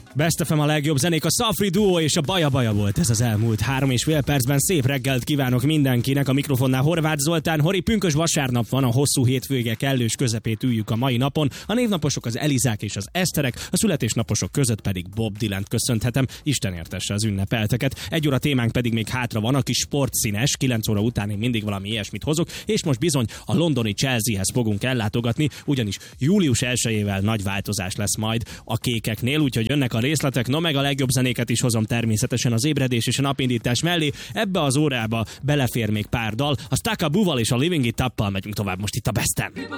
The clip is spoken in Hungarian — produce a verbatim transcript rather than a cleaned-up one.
Best ef em a legjobb zenék, a Szafri Duo és a Baja Baja volt ez az elmúlt három és fél percben. Szép reggelt kívánok mindenkinek, a mikrofonnál Horváth Zoltán. Hori, pünkös vasárnap van, a hosszú hétvége kellős közepét üljük a mai napon. A névnaposok az Elizák és az Eszterek, a születésnaposok között pedig Bob Dylant köszönhetem. Isten értesse az ünnepelteket. Egy óra témánk pedig még hátra van, a kis sportszínes, kilenc óra után én mindig valami ilyesmit hozok, és most bizony a londoni Chelseahez fogunk ellátogatni, ugyanis július elsejével nagy változás lesz majd a kékeknél, úgyhogy jönnek a részletek, no meg a legjobb zenéket is hozom természetesen az ébredés és a napindítás mellé. Ebbe az órába belefér még pár dal, a Staccabuval és a Living It Up-pal megyünk tovább most itt a Besten.